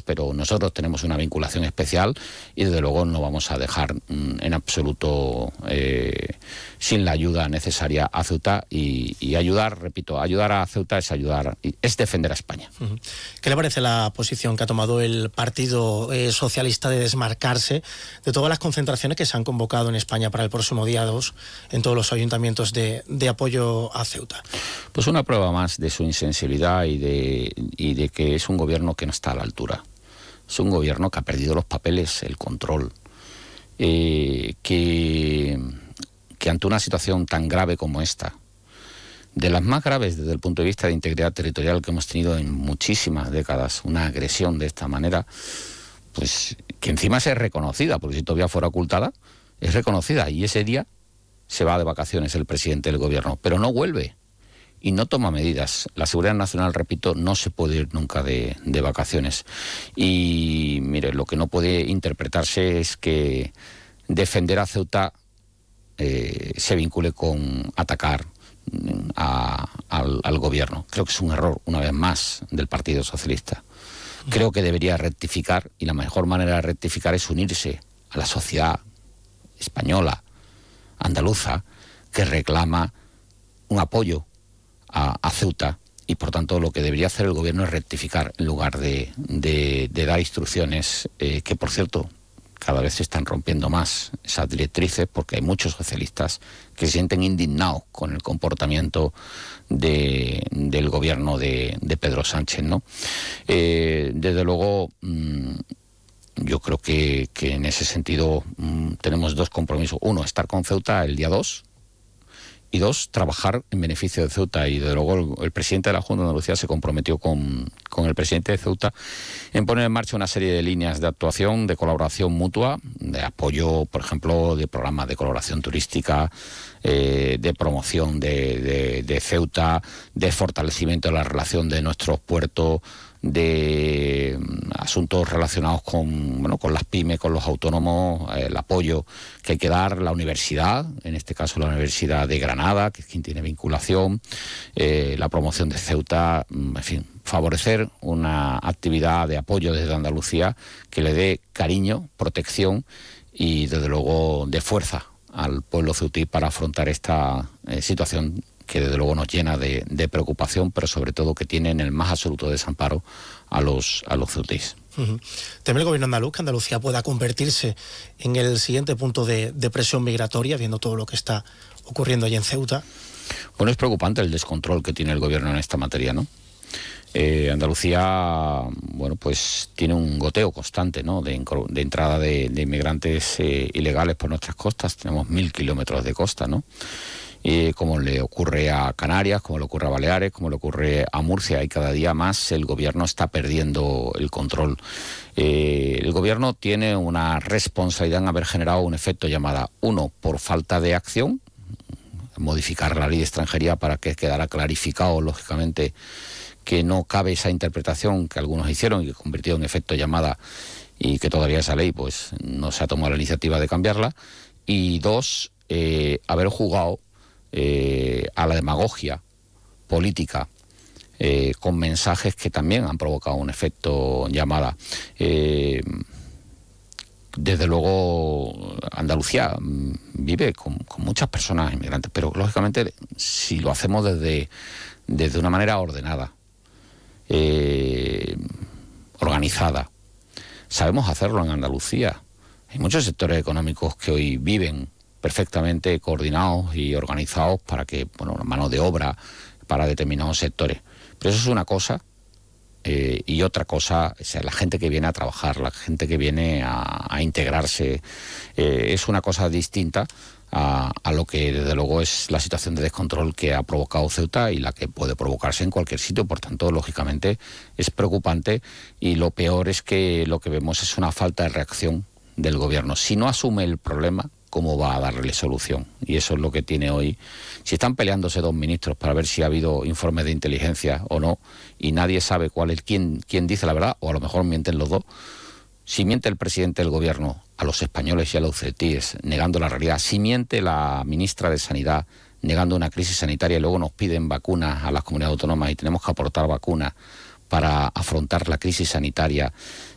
pero nosotros tenemos una vinculación especial y desde luego no vamos a dejar en absoluto sin la ayuda necesaria a Ceuta y ayudar, repito, ayudar a Ceuta es ayudar, es defender a España. ¿Qué le parece la posición que ha tomado el Partido Socialista de desmarcarse de todas las concentraciones que se han convocado en España para el próximo día 2 en todos los ayuntamientos de apoyo a Ceuta? Pues una prueba más de su insensibilidad y de que es un gobierno que no está a la altura. Es un gobierno que ha perdido los papeles, el control, que ante una situación tan grave como esta, de las más graves desde el punto de vista de integridad territorial que hemos tenido en muchísimas décadas, una agresión de esta manera, pues que encima es reconocida, porque si todavía fuera ocultada, es reconocida, y ese día se va de vacaciones el presidente del gobierno, pero no vuelve y no toma medidas. La seguridad nacional, repito, no se puede ir nunca de vacaciones. Y mire, lo que no puede interpretarse es que defender a Ceuta se vincule con atacar al gobierno. Creo que es un error, una vez más, del Partido Socialista. Creo que debería rectificar, y la mejor manera de rectificar es unirse a la sociedad española, andaluza, que reclama un apoyo a Ceuta, y por tanto lo que debería hacer el gobierno es rectificar en lugar de dar instrucciones que, por cierto, cada vez se están rompiendo más esas directrices, porque hay muchos socialistas que se sienten indignados con el comportamiento del gobierno de Pedro Sánchez, ¿no? Desde luego, yo creo que en ese sentido tenemos dos compromisos. Uno, estar con Ceuta el día 2, y dos, trabajar en beneficio de Ceuta. Y desde luego el presidente de la Junta de Andalucía se comprometió con el presidente de Ceuta en poner en marcha una serie de líneas de actuación, de colaboración mutua, de apoyo, por ejemplo, de programas de colaboración turística, de promoción de Ceuta, de fortalecimiento de la relación de nuestros puertos, de asuntos relacionados con las pymes, con los autónomos, el apoyo que hay que dar, la universidad, en este caso la Universidad de Granada, que es quien tiene vinculación, la promoción de Ceuta, en fin, favorecer una actividad de apoyo desde Andalucía que le dé cariño, protección y desde luego de fuerza al pueblo ceutí para afrontar esta situación que desde luego nos llena de preocupación, pero sobre todo que tiene en el más absoluto desamparo a los ceutíes. ¿Teme el gobierno andaluz que Andalucía pueda convertirse en el siguiente punto de presión migratoria, viendo todo lo que está ocurriendo allí en Ceuta? Bueno, es preocupante el descontrol que tiene el gobierno en esta materia, ¿no? Andalucía, bueno, pues tiene un goteo constante, ¿no?, de entrada de inmigrantes ilegales por nuestras costas. Tenemos 1000 kilómetros de costa, ¿no? Como le ocurre a Canarias, como le ocurre a Baleares, como le ocurre a Murcia, y cada día más el gobierno está perdiendo el control. El gobierno tiene una responsabilidad en haber generado un efecto llamada, uno, por falta de acción, modificar la ley de extranjería para que quedara clarificado, lógicamente, que no cabe esa interpretación que algunos hicieron y que convirtió en efecto llamada, y que todavía esa ley pues no se ha tomado la iniciativa de cambiarla. Y dos, haber jugado a la demagogia política con mensajes que también han provocado un efecto llamada. Desde luego Andalucía vive con muchas personas inmigrantes, pero lógicamente si lo hacemos desde una manera ordenada, organizada, sabemos hacerlo en Andalucía. Hay muchos sectores económicos que hoy viven perfectamente coordinados y organizados para que, la mano de obra para determinados sectores. Pero eso es una cosa, y otra cosa es la gente que viene a trabajar, la gente que viene a integrarse. Es una cosa distinta a lo que desde luego es la situación de descontrol que ha provocado Ceuta y la que puede provocarse en cualquier sitio. Por tanto, lógicamente es preocupante, y lo peor es que lo que vemos es una falta de reacción del gobierno. Si no asume el problema, ¿cómo va a darle solución? Y eso es lo que tiene hoy. Si están peleándose dos ministros para ver si ha habido informes de inteligencia o no, y nadie sabe quién dice la verdad, o a lo mejor mienten los dos. Si miente el presidente del gobierno a los españoles y a los cetíes negando la realidad, si miente la ministra de Sanidad negando una crisis sanitaria, y luego nos piden vacunas a las comunidades autónomas y tenemos que aportar vacunas para afrontar la crisis sanitaria,